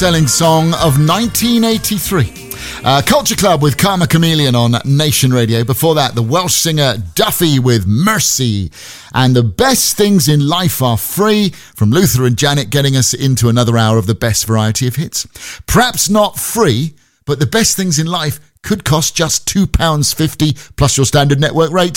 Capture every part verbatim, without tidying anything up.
best-selling song of nineteen eighty-three. Uh, Culture Club with Karma Chameleon on Nation Radio. Before that, the Welsh singer Duffy with Mercy. And the best things in life are free, from Luther and Janet, getting us into another hour of the best variety of hits. Perhaps not free, but the best things in life could cost just two pounds fifty plus your standard network rate.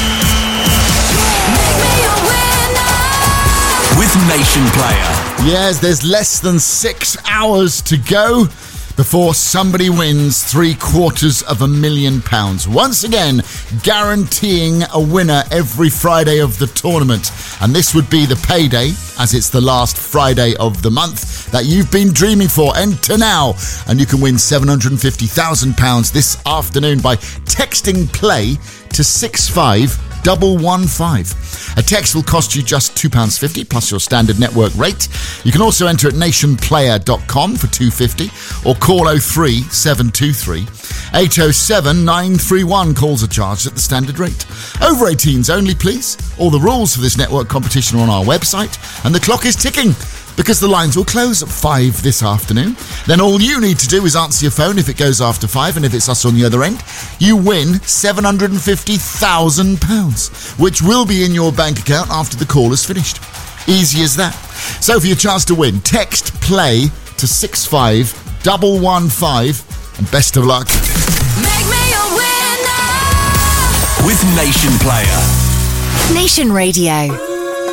With Nation Player. Yes, there's less than six hours to go before somebody wins three quarters of a million pounds. Once again, guaranteeing a winner every Friday of the tournament. And this would be the payday, as it's the last Friday of the month, that you've been dreaming for. Enter now, and you can win seven hundred fifty thousand pounds this afternoon by texting play to six five one one five. A text will cost you just two pounds fifty plus your standard network rate. You can also enter at nation player dot com for two pounds fifty or call oh three seven two three eight oh seven nine three one. Calls are charged at the standard rate. Over eighteens only, please. All the rules for this network competition are on our website, and the clock is ticking, because the lines will close at five this afternoon. Then all you need to do is answer your phone if it goes after five, and if it's us on the other end, you win seven hundred fifty thousand pounds, which will be in your bank account after the call is finished. Easy as that. So for your chance to win, text play to six five one one five, and best of luck. Make me a winner with Nation Player. Nation Radio.